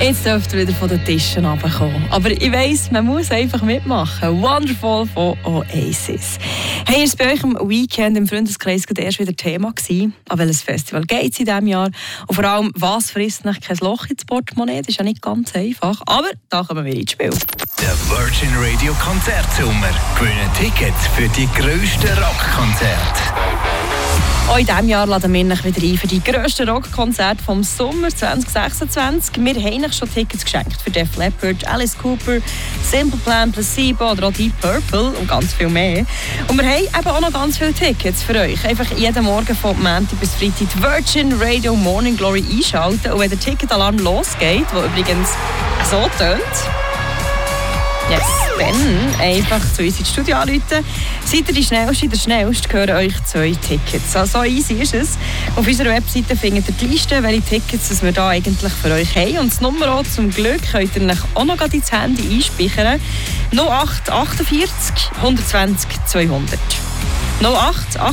Jetzt dürft ihr wieder von den Tischen runterkommen. Aber ich weiss, man muss einfach mitmachen. Wonderful von Oasis. Hey, ist bei euch am Weekend im Freundeskreis erst wieder Thema gewesen? An welches Festival geht es in diesem Jahr? Und vor allem, was frisst nach kein Loch ins Portemonnaie? Das ist ja nicht ganz einfach. Aber da kommen wir ins Spiel. Der Virgin Radio Konzertsommer. Gewinnen Tickets für die grössten Rockkonzerte. Auch in diesem Jahr laden wir euch wieder ein für die grössten Rockkonzerte vom Sommer 2026. Wir haben euch schon Tickets geschenkt für Def Leppard, Alice Cooper, Simple Plan, Placebo oder auch Deep Purple und ganz viel mehr. Und wir haben eben auch noch ganz viele Tickets für euch. Einfach jeden Morgen von Montag bis Freitag die Virgin Radio Morning Glory einschalten. Und wenn der Ticketalarm losgeht, der übrigens so tönt, yes, dann einfach zu uns ins Studio anrufen. Seid ihr der Schnellste, gehören euch 2 Tickets. So easy ist es. Auf unserer Webseite findet ihr die Liste, welche Tickets wir da eigentlich für euch haben. Und das Nummer auch zum Glück könnt ihr euch auch noch ins Handy einspeichern. 08 48 120 200. 08